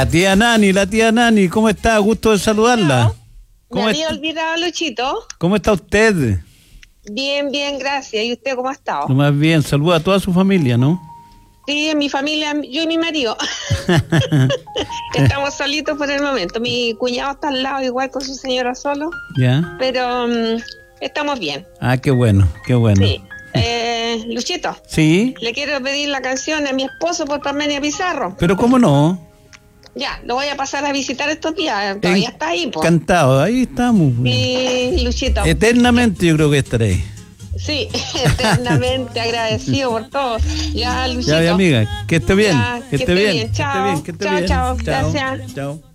La tía Nani, ¿cómo está? Gusto de saludarla. Me había olvidado, Luchito. ¿Cómo está usted? Bien, gracias. ¿Y usted cómo ha estado? Lo más bien, saluda a toda su familia, ¿no? Sí, mi familia, yo y mi marido. Estamos solitos por el momento. Mi cuñado está al lado igual con su señora solo. Ya. Pero estamos bien. Ah, qué bueno, qué bueno. Sí. Luchito. Sí. Le quiero pedir la canción a mi esposo por Parmenia Pizarro. Pero cómo no. Ya, lo voy a pasar a visitar estos días. Todavía está ahí, po. Encantado, ahí estamos. Sí, Luchito. Eternamente yo creo que estaré. Sí, eternamente agradecido por todo. Ya, Luchito. Ya, mi amiga, que esté bien. Ya, que esté bien. Chao. Que esté bien. Chao. Gracias. Chao.